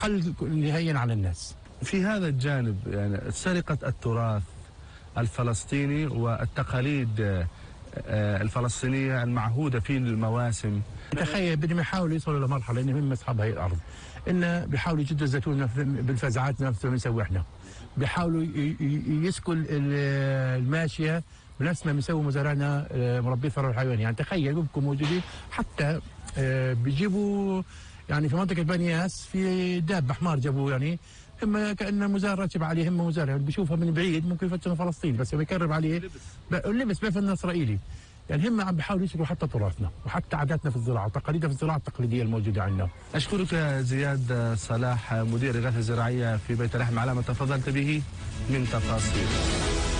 قل نهائيا على الناس. في هذا الجانب يعني سرقة التراث الفلسطيني والتقاليد الفلسطينية المعهودة في المواسم. تخيل بدهم يحاولوا يصلوا لمرحلة إن هم أصحاب هاي الأرض، إن بيحاولوا يجدوا الزيتون بالفزعات نفسها بنسوي إحنا، بيحاولوا يسكوا الماشية بنفس ما بنسوي مزارعنا مربي ثروة الحيوان. يعني تخيل بيبقوا موجودين حتى بيجيبوا يعني في منطقة بنياس في دابة حمار جابوه، يعني هم كأنه مزار راكب عليه، هم مزارع بيشوفها من بعيد ممكن يفتشوا فلسطين، بس بيقرب عليه اللبس بيفهم إسرائيلي. يعني هم عم بيحاولوا يسرقوا حتى تراثنا وحتى عاداتنا في الزراعه وتقاليدنا في الزراعه التقليديه الموجوده عندنا. اشكرك زياد صلاح مدير الإغاثة الزراعية في بيت لحم على ما تفضلت به من تفاصيل.